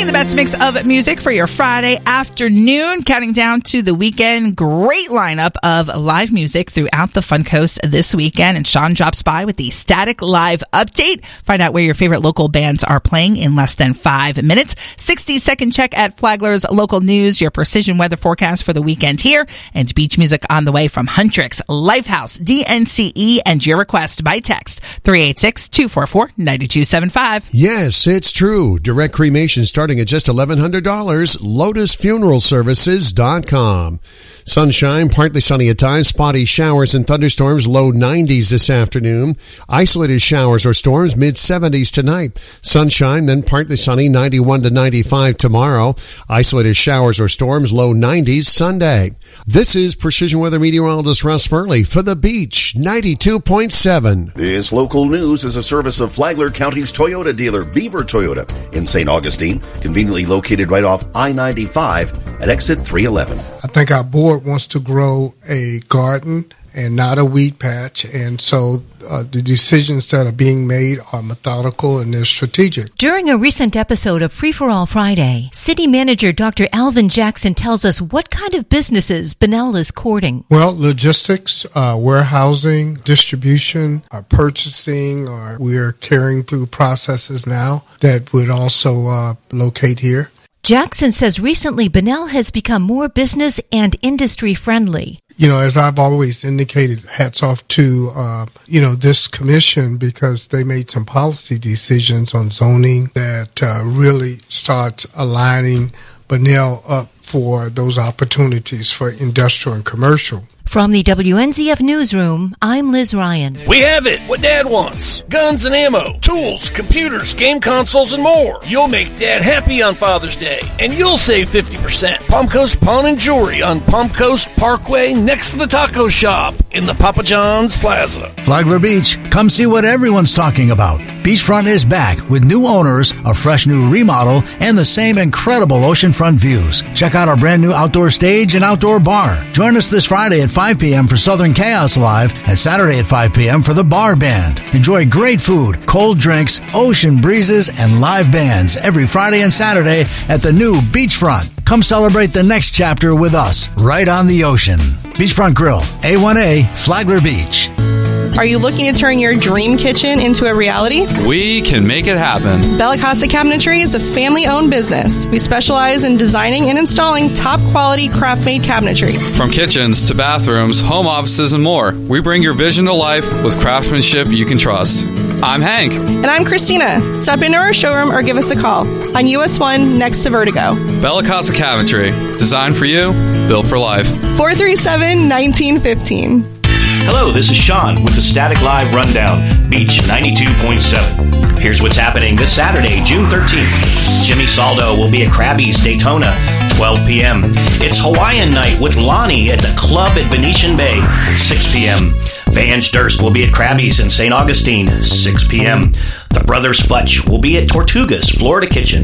the best mix of music for your Friday afternoon, counting down to the weekend. Great lineup of live music throughout the Fun Coast this weekend. And Sean drops by with the Static Live update. Find out where your favorite local bands are playing in less than 5 minutes. 60-second check at Flagler's local news, your precision weather forecast for the weekend here, and beach music on the way from Huntrix, Lifehouse, DNCE, and your request by text 386-244-9275. Yes, it's true. Direct cremation starting at just $1,100. LotusFuneralServices.com. Sunshine, partly sunny at times, spotty showers and thunderstorms, low 90s this afternoon. Isolated showers or storms, mid-70s tonight. Sunshine, then partly sunny, 91 to 95 tomorrow. Isolated showers or storms, low 90s Sunday. This is Precision Weather Meteorologist Russ Burley for The Beach, 92.7. This local news is a service of Flagler County's Toyota dealer, Beaver Toyota, in St. Augustine, conveniently located right off I-95 at exit 311. I think our board wants to grow a garden and not a weed patch, and so the decisions that are being made are methodical and they're strategic. During a recent episode of Free for All Friday, City Manager Dr. Alvin Jackson tells us what kind of businesses Bunnell is courting. Well, logistics, warehousing, distribution, purchasing, we're carrying through processes now that would also locate here. Jackson says recently Bunnell has become more business and industry friendly. You know, as I've always indicated, hats off to, this commission because they made some policy decisions on zoning that really starts aligning Bunnell up for those opportunities for industrial and commercial. From the WNZF Newsroom, I'm Liz Ryan. We have it, what Dad wants. Guns and ammo, tools, computers, game consoles, and more. You'll make Dad happy on Father's Day, and you'll save 50%. Palm Coast Pawn and Jewelry on Palm Coast Parkway next to the taco shop in the Papa John's Plaza. Flagler Beach, come see what everyone's talking about. Beachfront is back with new owners, a fresh new remodel, and the same incredible oceanfront views. Check out our brand new outdoor stage and outdoor bar. Join us this Friday at 5 p.m. for Southern Chaos Live and Saturday at 5 p.m. for the Bar Band. Enjoy great food, cold drinks, ocean breezes, and live bands every Friday and Saturday at the new Beachfront. Come celebrate the next chapter with us, right on the ocean. Beachfront Grill, A1A, Flagler Beach. Are you looking to turn your dream kitchen into a reality? We can make it happen. Bella Casa Cabinetry is a family-owned business. We specialize in designing and installing top-quality craft-made cabinetry. From kitchens to bathrooms, home offices, and more, we bring your vision to life with craftsmanship you can trust. I'm Hank. And I'm Christina. Stop into our showroom or give us a call on US 1 next to Vertigo. Bella Casa Cabinetry. Designed for you, built for life. 437-1915. Hello, this is Sean with the Static Live Rundown, Beach 92.7. Here's what's happening this Saturday, June 13th. Jimmy Saldo will be at Krabby's Daytona, 12 p.m. It's Hawaiian Night with Lonnie at the Club at Venetian Bay, 6 p.m. Vange Durst will be at Krabby's in St. Augustine, 6 p.m. The Brothers Futch will be at Tortugas, Florida Kitchen,